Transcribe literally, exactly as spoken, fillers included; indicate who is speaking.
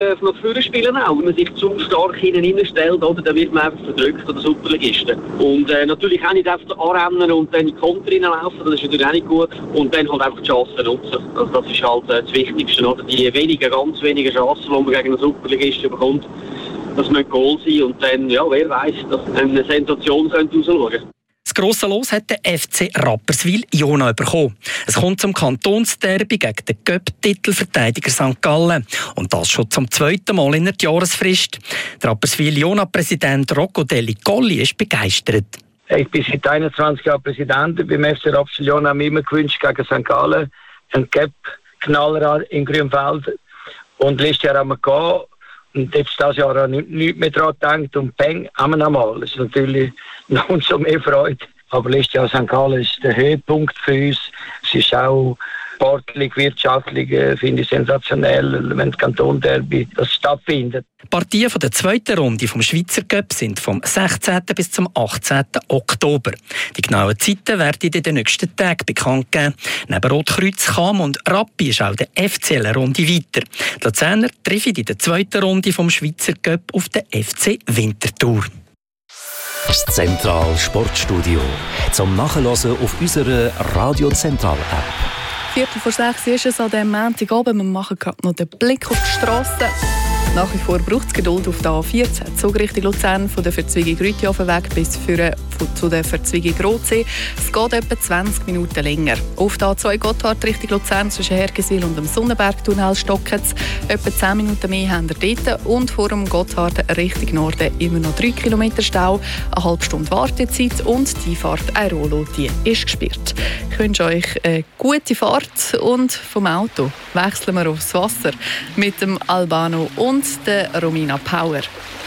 Speaker 1: Nach vorne spielen auch. Wenn man sich zu stark hinten stellt, oder, dann wird man einfach verdrückt von den Superligisten. Und äh, natürlich auch nicht einfach anrennen und dann in die Konter reinlaufen, das ist natürlich auch nicht gut. Und dann halt einfach die Chancen nutzen. Also das ist halt äh, das Wichtigste, oder? Die wenigen, ganz wenigen Chancen, die man gegen einen Superligisten bekommt, das müssen Goal sein. Und dann, ja, wer weiß, dass eine Sensation könnte rausschauen könnte.
Speaker 2: Das grosse Los hat der F C Rapperswil-Jona bekommen. Es kommt zum Kantonsderby gegen den Cup-Titelverteidiger Sankt Gallen. Und das schon zum zweiten Mal in der Jahresfrist. Der Rapperswil-Jona-Präsident Rocco Deli Colli ist begeistert.
Speaker 3: Ich bin seit einundzwanzig Jahren Präsident beim F C Rapperswil-Jona. Haben wir immer gewünscht gegen Sankt Gallen. Ein Cup-Knaller in Grünfeld. Und letztes Jahr haben wir gehen. Und jetzt dieses Jahr auch nicht, nicht mehr daran gedacht und bang, haben wir noch mal. Das ist natürlich noch umso mehr Freude. Aber letztes Jahr Sankt Gallen ist der Höhepunkt für uns. Es ist auch sportlich, wirtschaftlich, äh, finde ich sensationell, wenn das Kanton-Derby das stattfindet.
Speaker 2: Die Partien von der zweiten Runde vom Schweizer Cup sind vom sechzehnten bis zum achtzehnten Oktober. Die genauen Zeiten werden in den nächsten Tagen bekannt geben. Neben Rotkreuz, Cham und Rappi ist auch der F C eine Runde weiter. Die Luzerner treffen in der zweiten Runde vom Schweizer Cup auf den F C Winterthur.
Speaker 4: Das Zentral Sportstudio. Zum Nachhören auf unserer Radio Zentral App.
Speaker 5: Viertel vor sechs ist es an diesem Montagabend. Wir machen gerade noch den Blick auf die Strasse. Nach wie vor braucht es Geduld auf der A vierzehn. Zug Richtung Luzern von der Verzweigung-Rüttihofen-Weg bis für, zu der Verzweigung-Rotsee. Es geht etwa zwanzig Minuten länger. Auf der A zwei Gotthard Richtung Luzern zwischen Hergiswil und dem Sonnenbergtunnel stockt es. Etwa zehn Minuten mehr haben wir dort. Und vor dem Gotthard Richtung Norden immer noch drei Kilometer Stau. Eine halbe Stunde Wartezeit und die Fahrt Airolo, die ist gesperrt. Ich wünsche euch eine gute Fahrt und vom Auto wechseln wir aufs Wasser mit dem Albano und der Romina Power.